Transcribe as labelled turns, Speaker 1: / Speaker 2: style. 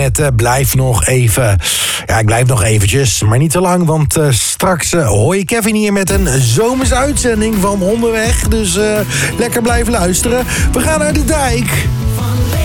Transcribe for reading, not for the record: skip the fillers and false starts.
Speaker 1: met blijf nog even. Ja, ik blijf nog eventjes, maar niet te lang. Want straks hoor je Kevin hier met een zomerse uitzending van Onderweg. Dus lekker blijven luisteren. We gaan naar de dijk.